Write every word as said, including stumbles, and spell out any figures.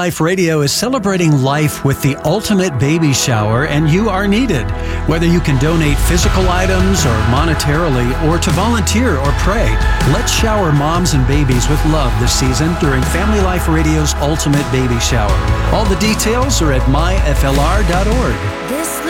Life Radio is celebrating life with the ultimate baby shower, and you are needed. Whether you can donate physical items or monetarily, or to volunteer or pray, let's shower moms and babies with love this season during Family Life Radio's Ultimate Baby Shower. All the details are at my f l r dot org. This